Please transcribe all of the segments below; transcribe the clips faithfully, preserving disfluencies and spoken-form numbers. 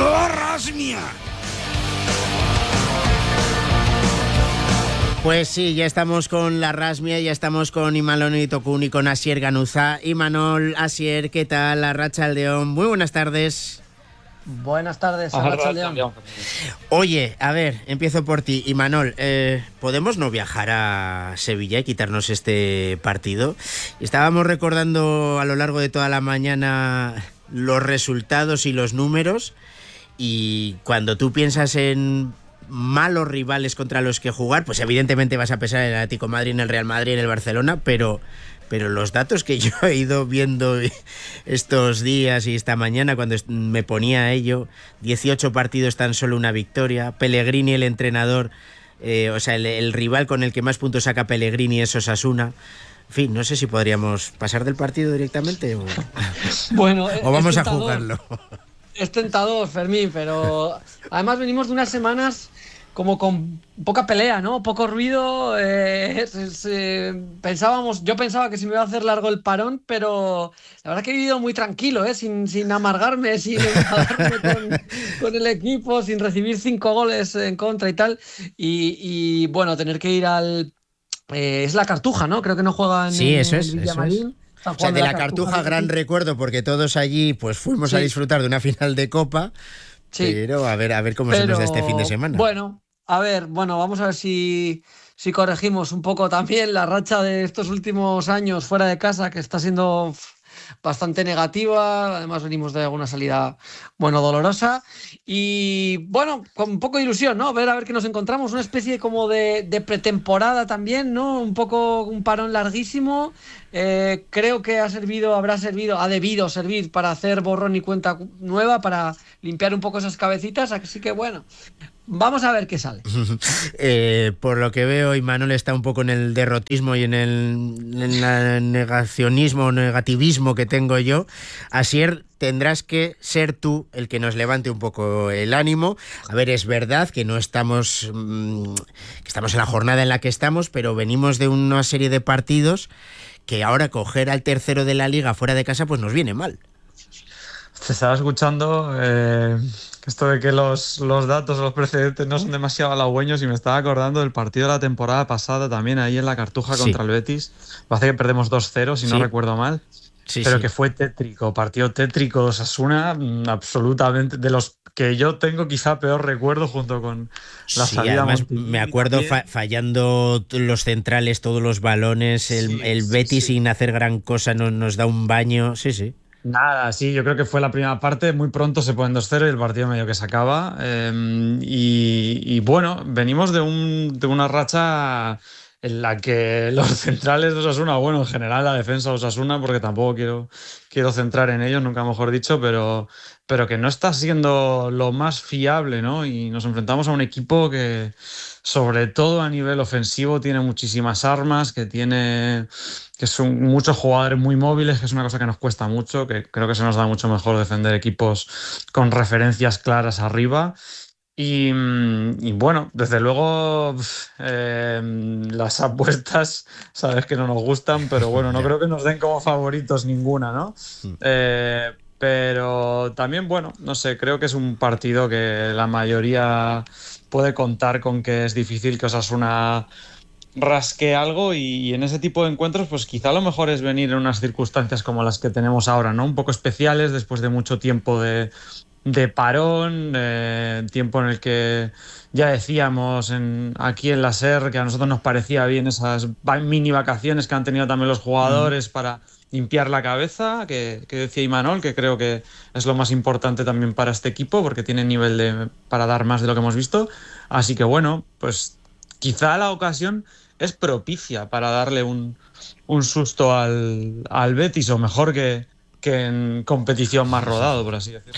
la rasmia. Pues sí, ya estamos con la rasmia, ya estamos con Imanol Itokun y con Asier Ganuza. Imanol, Asier, ¿qué tal? Arratsaldeon, muy buenas tardes. Buenas tardes, Arratsaldeon. Oye, a ver, empiezo por ti, Imanol. Eh, ¿Podemos no viajar a Sevilla y quitarnos este partido? Estábamos recordando a lo largo de toda la mañana los resultados y los números, y cuando tú piensas en malos rivales contra los que jugar, pues evidentemente vas a pensar en el Atlético de Madrid, en el Real Madrid, en el Barcelona, pero, pero los datos que yo he ido viendo estos días y esta mañana cuando me ponía a ello, dieciocho partidos, tan solo una victoria, Pellegrini, el entrenador, eh, o sea, el, el rival con el que más puntos saca Pellegrini es Osasuna. En fin, no sé si podríamos pasar del partido directamente o, bueno, o vamos a tentador. jugarlo. Es tentador, Fermín, pero además venimos de unas semanas como con poca pelea, ¿no? Poco ruido. Eh, se, se, pensábamos, yo pensaba que se me iba a hacer largo el parón, pero la verdad que he vivido muy tranquilo, ¿eh? Sin, sin amargarme, sin enfadarme con, con el equipo, sin recibir cinco goles en contra y tal. Y, y bueno, tener que ir al... Eh, es la Cartuja, ¿no? Creo que no juegan sí, en eso es, el Villamarín. O sea, de la Cartuja, Cartuja gran recuerdo, porque todos allí pues fuimos sí. a disfrutar de una final de Copa, sí. pero a ver, a ver cómo pero, se nos da este fin de semana. Bueno, a ver, bueno, vamos a ver si, si corregimos un poco también la racha de estos últimos años fuera de casa, que está siendo bastante negativa. Además venimos de alguna salida, bueno, dolorosa. Y bueno, con un poco de ilusión, ¿no? Ver a ver qué nos encontramos, una especie como de, de pretemporada también, ¿no? Un poco un parón larguísimo. Eh, creo que ha servido, habrá servido, ha debido servir para hacer borrón y cuenta nueva, para limpiar un poco esas cabecitas. Así que bueno, vamos a ver qué sale. eh, por lo que veo, Imanol está un poco en el derrotismo y en el, en el negacionismo, negativismo que tengo yo. Asier, tendrás que ser tú el que nos levante un poco el ánimo. A ver, es verdad que no estamos, mmm, que estamos en la jornada en la que estamos, pero venimos de una serie de partidos que ahora coger al tercero de la liga fuera de casa pues nos viene mal. Te estaba escuchando eh, esto de que los, los datos, los precedentes no son demasiado halagüeños, y me estaba acordando del partido de la temporada pasada también ahí en la Cartuja sí. contra el Betis. Parece que perdemos dos cero, si sí. no recuerdo mal. Sí, pero sí. que fue tétrico, partido tétrico de Osasuna, absolutamente, de los que yo tengo quizá peor recuerdo junto con la sí, salida. Además, me acuerdo fa fallando los centrales, todos los balones, el, sí, el Betis sí, sí. sin hacer gran cosa nos, nos da un baño, sí, sí. Nada, sí, yo creo que fue la primera parte, muy pronto se ponen dos cero y el partido medio que se acaba. Eh, y, y bueno, venimos de, un, de una racha en la que los centrales de Osasuna, bueno, en general la defensa de Osasuna, porque tampoco quiero, quiero centrar en ellos, nunca mejor dicho, pero, pero que no está siendo lo más fiable, ¿no? Y nos enfrentamos a un equipo que, sobre todo a nivel ofensivo, tiene muchísimas armas, que tiene que son muchos jugadores muy móviles, que es una cosa que nos cuesta mucho, que creo que se nos da mucho mejor defender equipos con referencias claras arriba. Y, y bueno, desde luego eh, las apuestas sabes que no nos gustan, pero bueno, no creo que nos den como favoritos ninguna, ¿no? Eh, pero también, bueno, no sé, creo que es un partido que la mayoría puede contar con que es difícil que Osasuna rasque algo, y en ese tipo de encuentros pues quizá lo mejor es venir en unas circunstancias como las que tenemos ahora, ¿no? Un poco especiales, después de mucho tiempo de, de parón, eh, tiempo en el que ya decíamos en, aquí en la SER que a nosotros nos parecía bien esas mini vacaciones que han tenido también los jugadores mm. para limpiar la cabeza, que, que decía Imanol, que creo que es lo más importante también para este equipo, porque tiene nivel de, para dar más de lo que hemos visto. Así que bueno, pues quizá la ocasión es propicia para darle un, un susto al, al Betis, o mejor que, que en competición más rodado, por así decirlo.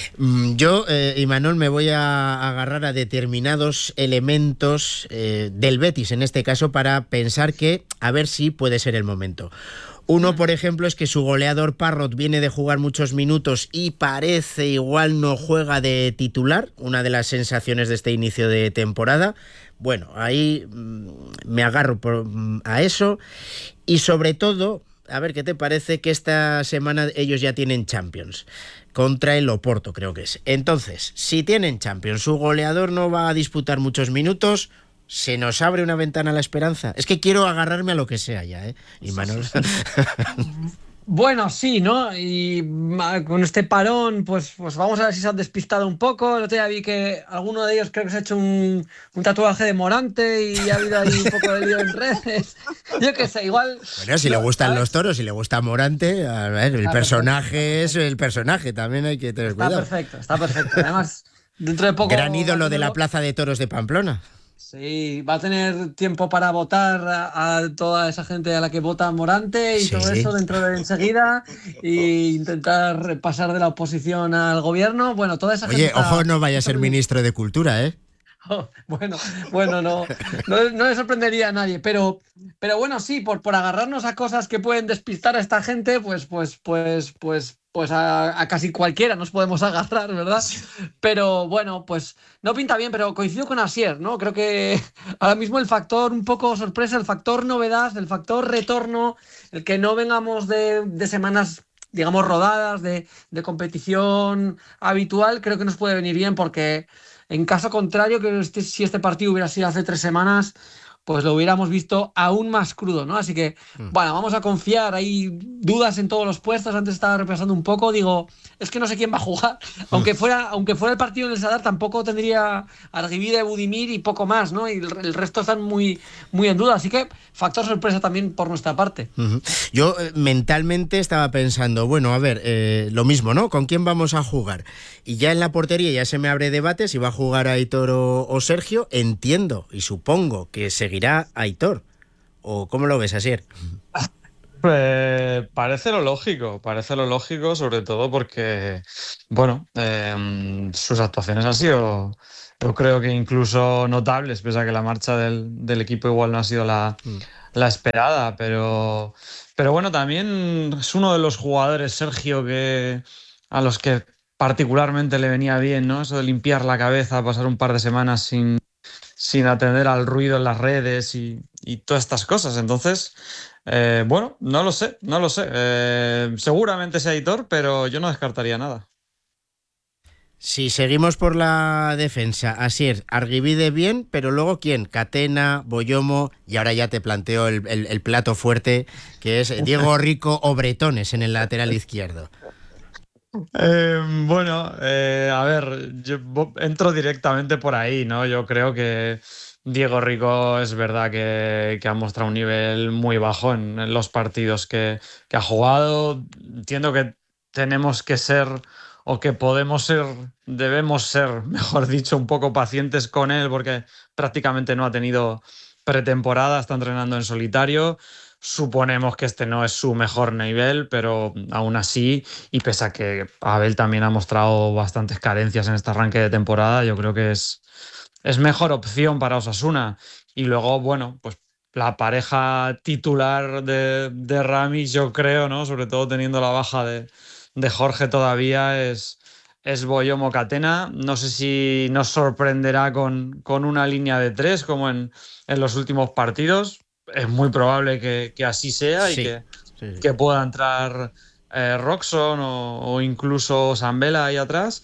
Yo, eh, Imanol, me voy a agarrar a determinados elementos eh, del Betis, en este caso, para pensar que a ver si puede ser el momento. Uno, por ejemplo, es que su goleador Parrot viene de jugar muchos minutos y parece igual no juega de titular, una de las sensaciones de este inicio de temporada. Bueno, ahí mmm, me agarro por, mmm, a eso, y sobre todo, a ver qué te parece que esta semana ellos ya tienen Champions. contra el Oporto, creo que es. Entonces, si tienen Champions, su goleador no va a disputar muchos minutos, ¿se nos abre una ventana a la esperanza? Es que quiero agarrarme a lo que sea ya, ¿eh? Y Manuel... Bueno, sí, ¿no? Y con este parón, pues, pues vamos a ver si se han despistado un poco. El otro día vi que alguno de ellos creo que se ha hecho un, un tatuaje de Morante y ha habido ahí un poco de lío en redes. Yo qué sé, igual... Bueno, si no, le gustan ¿sabes? los toros, si le gusta Morante, a ver, el Está personaje perfecto, es el personaje, también hay que tener está cuidado. perfecto, está perfecto. Además, dentro de poco... Gran ídolo de la Plaza de Toros de Pamplona. Sí, va a tener tiempo para votar a, a toda esa gente a la que vota Morante y Sí, todo sí. eso dentro de enseguida e intentar pasar de la oposición al gobierno. Bueno, toda esa Oye, gente está- ojo, no vaya a está ser muy- ministro de Cultura, ¿eh? Oh, bueno, bueno, no, no, no le sorprendería a nadie, pero, pero bueno, sí, por, por agarrarnos a cosas que pueden despistar a esta gente, pues, pues, pues, pues, pues a, a casi cualquiera nos podemos agarrar, ¿verdad? Pero bueno, pues no pinta bien, pero coincido con Asier, ¿no? Creo que ahora mismo el factor un poco sorpresa, el factor novedad, el factor retorno, el que no vengamos de, de semanas, digamos, rodadas, de, de competición habitual, creo que nos puede venir bien porque en caso contrario, que este, si este partido hubiera sido hace tres semanas, pues lo hubiéramos visto aún más crudo, ¿no? Así que, Mm. bueno, vamos a confiar. Hay dudas en todos los puestos. Antes estaba repasando un poco. Digo, es que no sé quién va a jugar. Aunque fuera, aunque fuera el partido en el Sadar, tampoco tendría Arguibide, Budimir y poco más, ¿no? Y el, el resto están muy, muy en duda. Así que, factor sorpresa también por nuestra parte. Ujú. Yo eh, mentalmente estaba pensando, bueno, a ver, eh, lo mismo, ¿no? ¿Con quién vamos a jugar? Y ya en la portería ya se me abre debate si va a jugar Aitor o, o Sergio. Entiendo y supongo que seguirá Aitor. ¿O cómo lo ves, Asier? Pues parece lo lógico, parece lo lógico, sobre todo porque, bueno, eh, sus actuaciones han sido, yo creo que incluso notables, pese a que la marcha del, del equipo igual no ha sido la, Mm. la esperada, pero, pero bueno, también es uno de los jugadores, Sergio, que a los que particularmente le venía bien, ¿no? Eso de limpiar la cabeza, pasar un par de semanas sin, sin atender al ruido en las redes y, y todas estas cosas. Entonces, eh, bueno, no lo sé, no lo sé. Eh, seguramente sea Aitor, pero yo no descartaría nada. Si seguimos por la defensa, Asier, Arguibide bien, pero luego ¿quién? Catena, Boyomo, y ahora ya te planteo el, el- el plato fuerte, que es Diego Rico o Bretones en el lateral izquierdo. Eh, bueno, eh, a ver, yo vo- entro directamente por ahí, ¿no? Yo creo que Diego Rico es verdad que, que ha mostrado un nivel muy bajo en, en los partidos que, que ha jugado. Entiendo que tenemos que ser, o que podemos ser, debemos ser, mejor dicho, un poco pacientes con él, porque prácticamente no ha tenido pretemporada, está entrenando en solitario. Suponemos que este no es su mejor nivel, pero aún así, y pese a que Abel también ha mostrado bastantes carencias en este arranque de temporada, yo creo que es, es mejor opción para Osasuna. Y luego, bueno, pues la pareja titular de, de Ramis, yo creo, ¿no? Sobre todo teniendo la baja de, de Jorge todavía, es, es Boyomo Catena. No sé si nos sorprenderá con, con una línea de tres, como en, en los últimos partidos. Es muy probable que, que así sea y Sí, que, sí, sí. que pueda entrar eh, Roxon o, o incluso Sambela ahí atrás.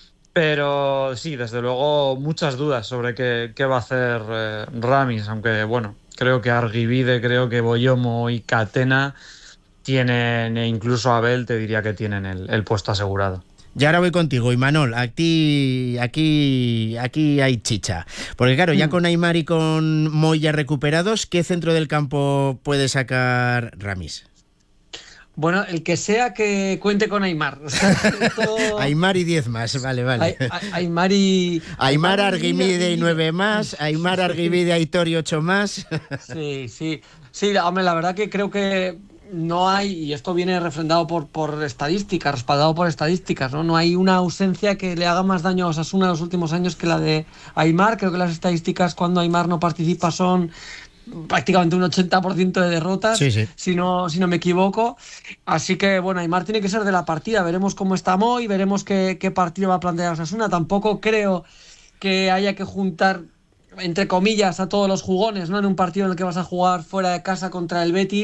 Pero sí, desde luego, muchas dudas sobre qué, qué va a hacer eh, Ramis, aunque bueno, creo que Arguibide, creo que Boyomo y Catena tienen, e incluso Abel te diría que tienen el, el puesto asegurado. Y ahora voy contigo, Imanol. Aquí, aquí, aquí hay chicha. Porque claro, ya Mm. con Aimar y con Moya recuperados, ¿qué centro del campo puede sacar Ramis? Bueno, el que sea que cuente con Aimar. O sea, esto- Aimar y diez más, vale, vale. Ai- Ai- Aimar y... Aimar, y Arguimide y Arguibide. nueve más, Aimar, Arguimide, Aitor y ocho más. Sí, sí. Sí, la- hombre, la verdad que creo que no hay, y esto viene refrendado por, por estadísticas, respaldado por estadísticas, ¿no? No hay una ausencia que le haga más daño a Osasuna en los últimos años que la de Aimar. Creo que las estadísticas cuando Aimar no participa son prácticamente un ochenta por ciento de derrotas, Sí, sí. si no, si no me equivoco. Así que, bueno, Aimar tiene que ser de la partida. Veremos cómo está Moy, veremos qué, qué partido va a plantear Osasuna. Tampoco creo que haya que juntar, entre comillas, a todos los jugones, ¿no? En un partido en el que vas a jugar fuera de casa contra el Betis.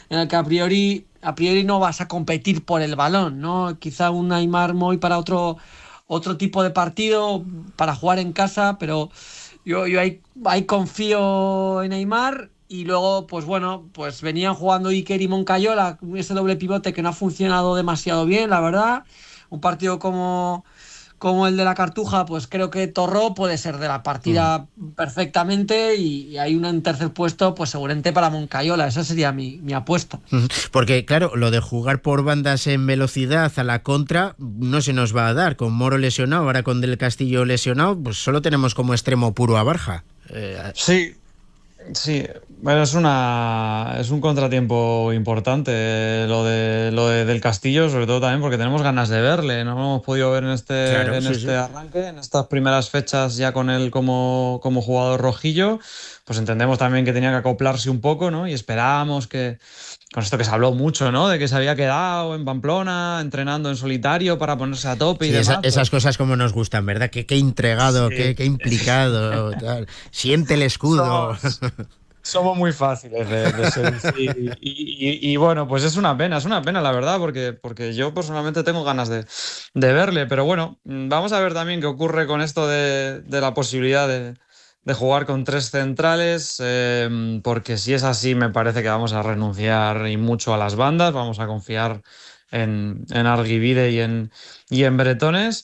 en el que a priori, a priori no vas a competir por el balón, ¿no? Quizá un Neymar muy para otro, otro tipo de partido, para jugar en casa, pero yo, yo ahí, ahí confío en Neymar. Y luego, pues bueno, pues venían jugando Iker y Moncayola, ese doble pivote que no ha funcionado demasiado bien, la verdad. Un partido como, como el de la Cartuja, pues creo que Torró puede ser de la partida mm. perfectamente, y, y hay un tercer puesto, pues seguramente para Moncayola. Esa sería mi, mi apuesta. Porque claro, lo de jugar por bandas en velocidad a la contra no se nos va a dar. Con Moro lesionado, ahora con Del Castillo lesionado, pues solo tenemos como extremo puro a Barja. Eh, sí. Sí, bueno, es una es un contratiempo importante lo de lo de Del Castillo, sobre todo también porque tenemos ganas de verle. No lo hemos podido ver en este claro, en sí, este sí. arranque, en estas primeras fechas ya con él como, como jugador rojillo. Pues entendemos también que tenía que acoplarse un poco, ¿no? Y esperábamos que, con esto que se habló mucho, ¿no? De que se había quedado en Pamplona entrenando en solitario para ponerse a tope y sí, demás. esa, pues... Esas cosas como nos gustan, ¿verdad? Qué, qué entregado, sí. qué, qué implicado. Tal. Siente el escudo. Somos, somos muy fáciles de, de seducir. Y, y, y bueno, pues es una pena, es una pena, la verdad, porque, porque yo personalmente tengo ganas de, de verle. Pero bueno, vamos a ver también qué ocurre con esto de, de la posibilidad de... de jugar con tres centrales, eh, porque si es así me parece que vamos a renunciar y mucho a las bandas, vamos a confiar en, en Arguibide y en, y en Bretones.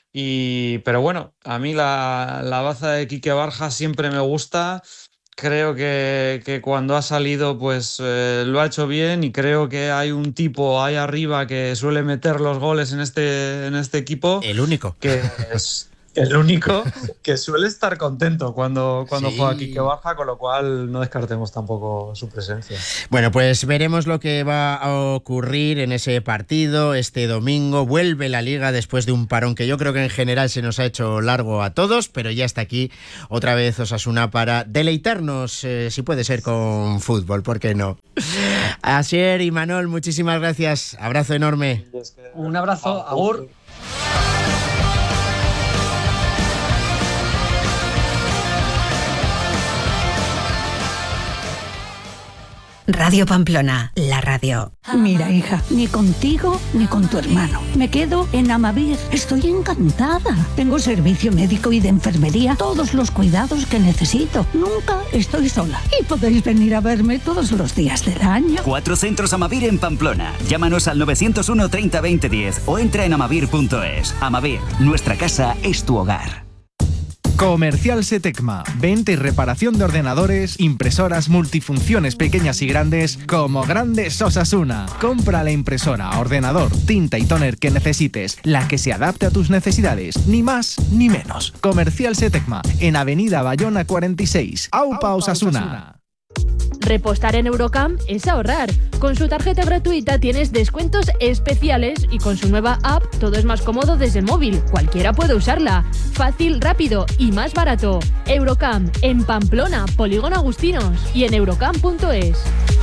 Y, pero bueno, a mí la, la baza de Quique Barja siempre me gusta. Creo que, que cuando ha salido pues eh, lo ha hecho bien, y creo que hay un tipo ahí arriba que suele meter los goles en este, en este equipo. El único. Que es... El único que suele estar contento cuando, cuando sí. juega Quique Barja, con lo cual no descartemos tampoco su presencia. Bueno, pues veremos lo que va a ocurrir en ese partido este domingo. Vuelve la Liga después de un parón que yo creo que en general se nos ha hecho largo a todos, pero ya está aquí otra vez Osasuna para deleitarnos, eh, si puede ser con fútbol, ¿por qué no? Asier y Manol, muchísimas gracias. Abrazo enorme. Un abrazo, agur. Radio Pamplona, la radio. Mira, hija, ni contigo ni con tu hermano. Me quedo en Amavir. Estoy encantada. Tengo servicio médico y de enfermería, todos los cuidados que necesito. Nunca estoy sola. Y podéis venir a verme todos los días del año. Cuatro centros Amavir en Pamplona. Llámanos al nueve cero uno, treinta, veinte, diez o entra en amavir punto es. Amavir, nuestra casa es tu hogar. Comercial Setecma, venta y reparación de ordenadores, impresoras multifunciones pequeñas y grandes, como Grandes Osasuna. Compra la impresora, ordenador, tinta y tóner que necesites, la que se adapte a tus necesidades, ni más ni menos. Comercial Setecma, en Avenida Bayona cuarenta y seis, Aupa, Osasuna. Repostar en Eurocam es ahorrar. Con su tarjeta gratuita tienes descuentos especiales y con su nueva app todo es más cómodo desde el móvil. Cualquiera puede usarla. Fácil, rápido y más barato. Eurocam, en Pamplona, Polígono Agustinos y en eurocam punto es.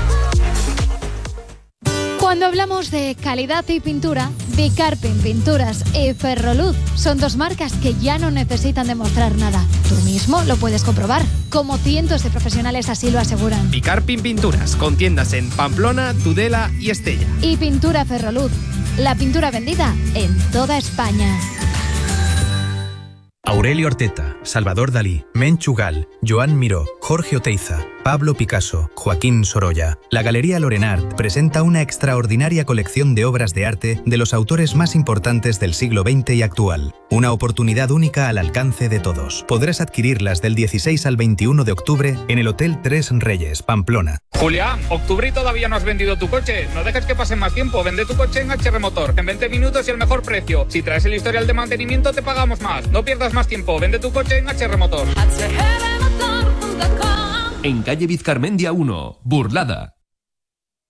Cuando hablamos de calidad y pintura, Bicarpin Pinturas y Ferroluz son dos marcas que ya no necesitan demostrar nada. Tú mismo lo puedes comprobar, como cientos de profesionales así lo aseguran. Bicarpin Pinturas, con tiendas en Pamplona, Tudela y Estella. Y Pintura Ferroluz, la pintura vendida en toda España. Aurelio Arteta, Salvador Dalí, Menchu Gal, Joan Miró, Jorge Oteiza, Pablo Picasso, Joaquín Sorolla. La Galería Lorenart presenta una extraordinaria colección de obras de arte de los autores más importantes del siglo veinte y actual. Una oportunidad única al alcance de todos. Podrás adquirirlas del dieciséis al veintiuno de octubre en el Hotel Tres Reyes, Pamplona. Julián, octubre y todavía no has vendido tu coche. No dejes que pase más tiempo. Vende tu coche en H R Motor. En veinte minutos y el mejor precio. Si traes el historial de mantenimiento te pagamos más. No pierdas más tiempo. Vende tu coche en H R Motor. En calle Vizcarmendia uno, Burlada.